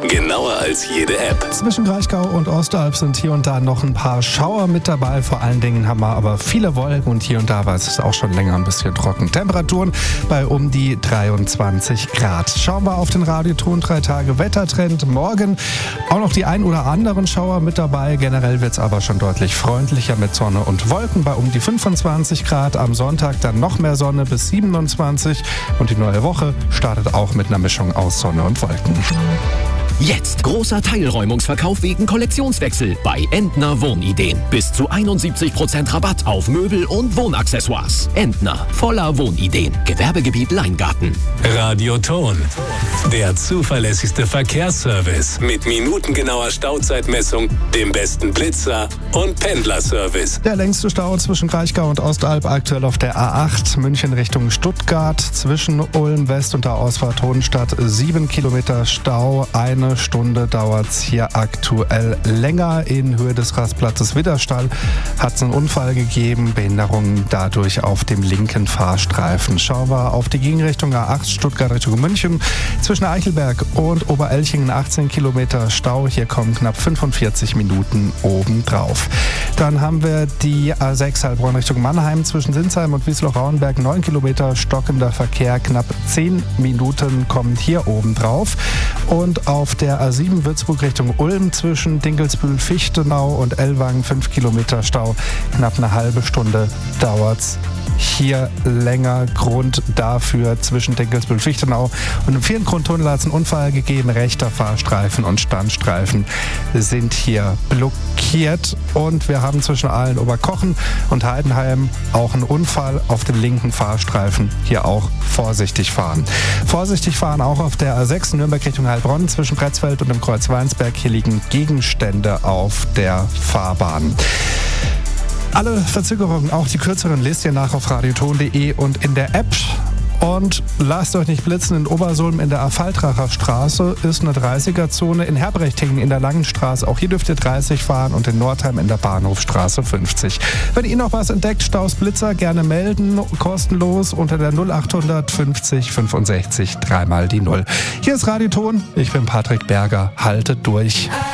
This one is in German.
Genauer als jede App. Zwischen Kraichgau und Ostalb sind hier und da noch ein paar Schauer mit dabei. Vor allen Dingen haben wir aber viele Wolken und hier und da war es auch schon länger ein bisschen trocken. Temperaturen bei um die 23 Grad. Schauen wir auf den Radioton 3 Tage Wettertrend. Morgen auch noch die ein oder anderen Schauer mit dabei. Generell wird es aber schon deutlich freundlicher mit Sonne und Wolken bei um die 25 Grad. Am Sonntag dann noch mehr Sonne bis 27 und die neue Woche startet auch mit einer Mischung aus Sonne und Wolken. Jetzt großer Teilräumungsverkauf wegen Kollektionswechsel bei Entner Wohnideen. Bis zu 71% Rabatt auf Möbel und Wohnaccessoires. Entner, voller Wohnideen. Gewerbegebiet Leingarten. Radioton, der zuverlässigste Verkehrsservice mit minutengenauer Stauzeitmessung, dem besten Blitzer und Pendlerservice. Der längste Stau zwischen Kraichgau und Ostalb aktuell auf der A8 München Richtung Stuttgart. Zwischen Ulm West und der Ausfahrt Hohenstadt 7 Kilometer Stau. Eine Stunde dauert es hier aktuell länger. In Höhe des Rastplatzes Widderstall hat es einen Unfall gegeben. Behinderungen dadurch auf dem linken Fahrstreifen. Schauen wir auf die Gegenrichtung A8 Stuttgart Richtung München. Zwischen Eichelberg und Oberelchingen 18 Kilometer Stau. Hier kommen knapp 45 Minuten obendrauf. Dann haben wir die A6 Heilbronn Richtung Mannheim. Zwischen Sinsheim und Wiesloch-Rauenberg 9 Kilometer stockender Verkehr. Knapp 10 Minuten kommen hier obendrauf. Und auf der A7 Würzburg Richtung Ulm zwischen Dinkelsbühl-Fichtenau und Ellwangen 5 Kilometer Stau. Knapp eine halbe Stunde dauert's hier länger. Grund dafür zwischen Dinkelsbühl-Fichtenau und im Vierengrundtunnel hat es einen Unfall gegeben. Rechter Fahrstreifen und Standstreifen sind hier blockiert. Und wir haben zwischen Aalen-Oberkochen und Heidenheim auch einen Unfall auf dem linken Fahrstreifen. Hier auch vorsichtig fahren. Vorsichtig fahren auch auf der A6 Nürnberg Richtung Heilbronn zwischen Pretzfeld und dem Kreuz Weinsberg. Hier liegen Gegenstände auf der Fahrbahn. Alle Verzögerungen, auch die kürzeren, lest ihr nach auf radioton.de und in der App. Und lasst euch nicht blitzen, in Obersulm in der Affaltracher Straße ist eine 30er-Zone, in Herbrechtingen in der Langenstraße, auch hier dürft ihr 30 fahren und in Nordheim in der Bahnhofstraße 50. Wenn ihr noch was entdeckt, Staus, Blitzer, gerne melden, kostenlos unter der 0800 50 65 3 mal die 0. Hier ist Radioton, ich bin Patrick Berger, haltet durch.